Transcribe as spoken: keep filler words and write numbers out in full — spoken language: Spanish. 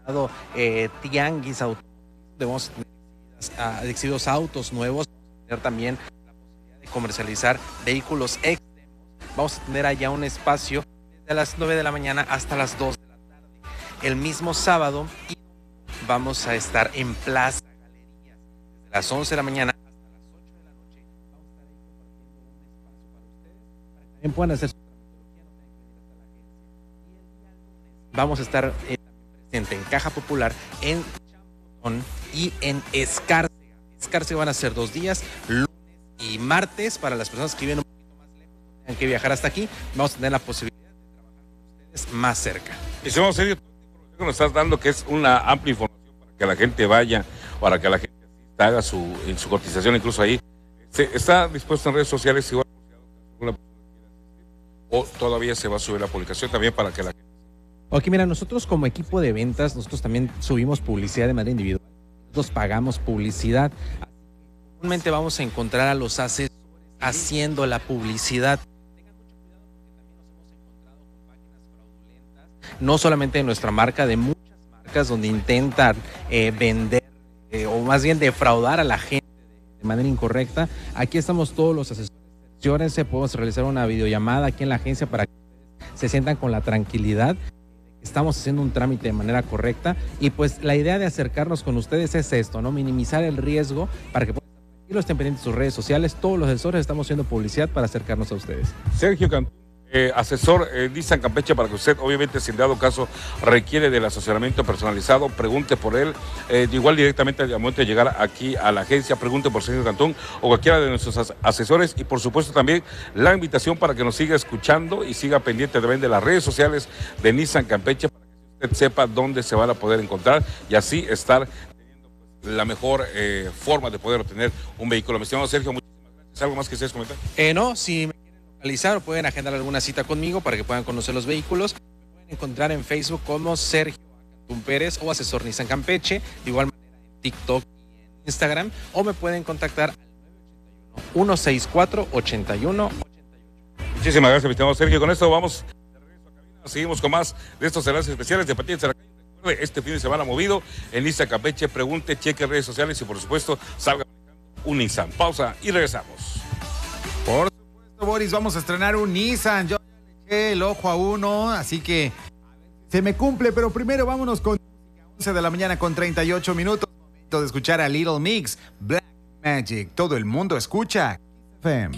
eh, tianguis auto, vamos a tener ah, exhibidos autos nuevos, vamos a tener también la posibilidad de comercializar vehículos extremos, vamos a tener allá un espacio desde las nueve de la mañana hasta las dos de la tarde. El mismo sábado y vamos a estar en Plaza Galerías desde las once de la mañana hasta las ocho de la noche. Vamos a estar ahí compartiendo un espacio para ustedes, para que también puedan hacer su tramitología, no tengan que venir hasta la agencia. Y el día lunes vamos a estar eh, presente en Caja Popular, en Champotón y en Escárcega. Escárcega van a ser dos días, lunes y martes, para las personas que viven un poquito más lejos, no tengan que viajar hasta aquí. Vamos a tener la posibilidad de trabajar con ustedes más cerca. Y se vamos a seguir que nos estás dando, que es una amplia información para que la gente vaya, para que la gente haga su, en su cotización, incluso ahí. Se, ¿Está dispuesto en redes sociales igual o todavía se va a subir la publicación también para que la gente... Ok, mira, nosotros como equipo de ventas, nosotros también subimos publicidad de manera individual. Nosotros pagamos publicidad. Comúnmente vamos a encontrar a los asesores haciendo la publicidad. Tengan mucho cuidado porque también nos hemos encontrado con páginas fraudulentas, no solamente de nuestra marca, de muchas marcas donde intentan eh, vender eh, o más bien defraudar a la gente de, de manera incorrecta. Aquí estamos todos los asesores. Asesórense, podemos realizar una videollamada aquí en la agencia para que ustedes se sientan con la tranquilidad. Estamos haciendo un trámite de manera correcta y pues la idea de acercarnos con ustedes es esto, ¿no? Minimizar el riesgo para que puedan estar tranquilos, estén pendientes de sus redes sociales. Todos los asesores estamos haciendo publicidad para acercarnos a ustedes. Sergio Cantú, eh, asesor eh, Nissan Campeche, para que usted, obviamente, si en dado caso requiere del asesoramiento personalizado, pregunte por él. Eh, igual directamente al momento de llegar aquí a la agencia, pregunte por Sergio Cantú o cualquiera de nuestros as asesores. Y por supuesto también la invitación para que nos siga escuchando y siga pendiente también de las redes sociales de Nissan Campeche, para que usted sepa dónde se van a poder encontrar y así estar teniendo pues, la mejor eh, forma de poder obtener un vehículo. Mi estimado Sergio, muchísimas gracias. ¿Algo más que ustedes comentar? Eh, no, si me quieren localizar o pueden agendar alguna cita conmigo para que puedan conocer los vehículos, me pueden encontrar en Facebook como Sergio Cantú Pérez o asesor Nissan Campeche, de igual manera en TikTok y en Instagram, o me pueden contactar al nueve ocho uno, uno seis cuatro, ocho uno ocho ocho. Muchísimas gracias, mi estimado Sergio. Con esto vamos de regreso a cabina. Seguimos con más de estos enlaces especiales de Patentes en la Calle. Recuerde, este fin de semana movido en Nissan Campeche. Pregunte, cheque redes sociales y por supuesto salga un Nissan. Pausa y regresamos. Por supuesto, Boris, vamos a estrenar un Nissan. Yo ya le eché el ojo a uno, así que se me cumple, pero primero vámonos con once de la mañana con treinta y ocho minutos. Momento de escuchar a Little Mix, Black Magic. Todo el mundo escucha Kiss F M.